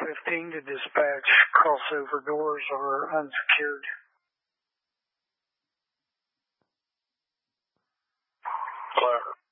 15 to dispatch. Crossover doors are unsecured. Clear.